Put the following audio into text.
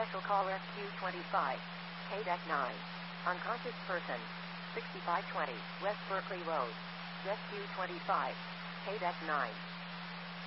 Special call Rescue 25. KDEC 9. Unconscious person. 6520 West Berkeley Road. Rescue 25. KDEC 9.